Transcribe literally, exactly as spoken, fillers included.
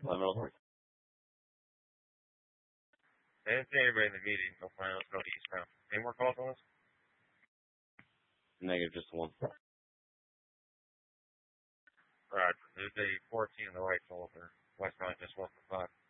Let me know. I didn't see anybody in the meeting, so fine, let's go to eastbound. Any more calls on this? Negative, just one. Roger. There's a fourteen on the right shoulder. Westbound just one for five.